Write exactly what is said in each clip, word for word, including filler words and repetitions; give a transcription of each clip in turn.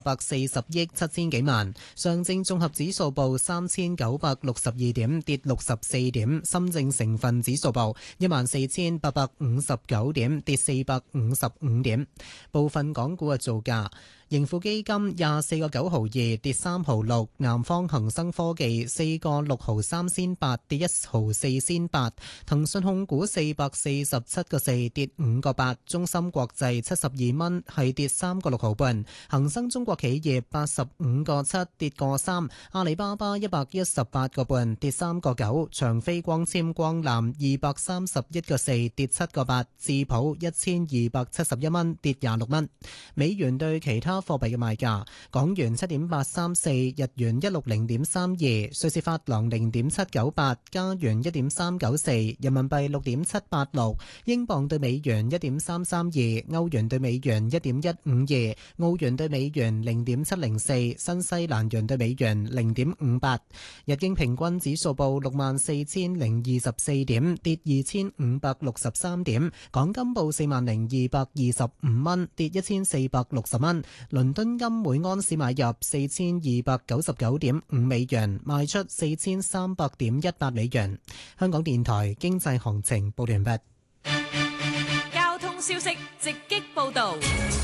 百四十億七千幾萬。上證綜合指數報三千九百六十二點，跌六十四點。深證成分指數報一萬四千八百五十九點，跌四百五十五點。部分港股嘅造價。盈富基金廿四個九毫二，跌三毫六；南方恒生科技四個六毫三仙八，跌一毫四仙八；騰訊控股四百四十七個四，跌五個八；中芯國際七十二蚊，係跌三個六毫半；恒生中國企業八十五個七，跌個三；阿里巴巴一百一十八個半，跌三個九；長飛光纖光纜二百三十一個四，跌七個八；智普一千二百七十一蚊，跌廿六蚊。美元對其他貨幣嘅賣價：港元七點八三四，日元一六零點三二，瑞士法郎零點七九八，加元一點三九四，人民幣六點七八六，英鎊對美元一點三三二，歐元對美元一點一五二，澳元對美元零點七零四，新西蘭元對美元零點五八。日經平均指數報六萬四千零二十四點，跌二千五百六十三點。港金報四萬零二百二十五蚊，跌一千四百六十蚊。倫敦金每盎司買入四千二百九十九點五美元，賣出四千三百點一八美元。香港電台經濟行情報完畢。 交通消息直擊報道。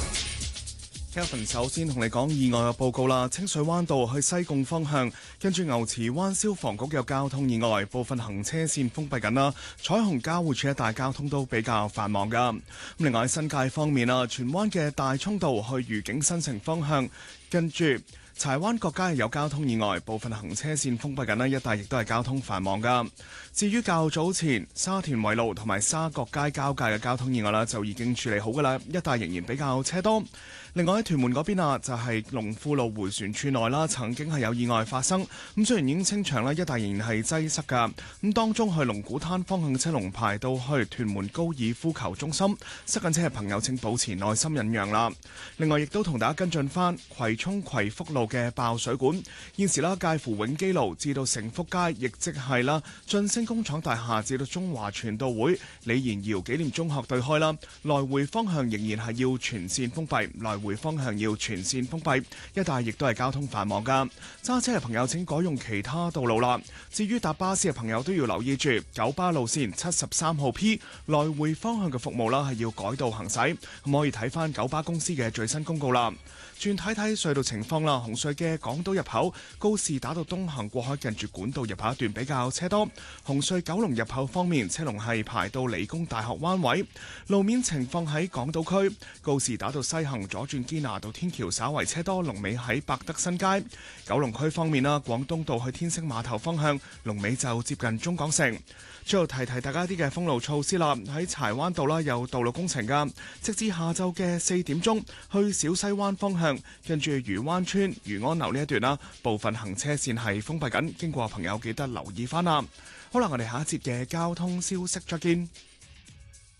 Kevin 首先同你講意外嘅報告啦，清水灣道去西貢方向，跟住牛池灣消防局有交通意外，部分行車線封閉緊啦。彩虹交匯處一帶交通都比較繁忙噶。咁另外喺新界方面啊，荃灣嘅大涌道去愉景新城方向，跟住柴灣角街有交通意外，部分行車線封閉緊啦，一帶亦都係交通繁忙噶。至於較早前沙田圍路同埋沙角街交界嘅交通意外啦，就已經處理好噶啦，一帶仍然比較車多。另外喺屯門嗰邊啊，就係龍富路迴旋處內啦，曾經係有意外發生。咁雖然已經清場啦，一帶仍然係擠塞㗎。咁當中去龍鼓灘方向車龍排到去屯門高爾夫球中心，塞緊車嘅朋友請保持耐心忍讓啦。另外亦都同大家跟進翻葵涌葵福路嘅爆水管，現時啦介乎永基路至到成福街，亦即係啦晉升工廠大廈至到中華傳道會李賢堯紀念中學對開啦，來回方向仍然係要全線封閉，來回方向要全線封閉，一帶亦都係交通繁忙噶。揸車嘅朋友請改用其他道路啦。至於搭巴士嘅朋友都要留意住九巴路線七十三號 P 來回方向嘅服務啦，係要改道行駛。咁可以睇翻九巴公司嘅最新公告啦。轉睇睇隧道情況啦，紅隧嘅港島入口告士打道東行過海近住管道入口一段比較車多。紅隧九龍入口方面，車龍係排到理工大學灣位。路面情況喺港島區告士打道西行左轉堅拿道天橋稍為車多，龍尾喺百德新街。九龍區方面啦，廣東道去天星碼頭方向龍尾就接近中港城。最後提提大家一啲嘅封路措施啦，喺柴灣道啦有道路工程噶，直至下晝嘅四點鐘，去小西灣方向，跟住漁灣村漁安樓呢一段啦，部分行車線係封閉緊，經過朋友記得留意翻啦。好啦，我哋下一節嘅交通消息再見。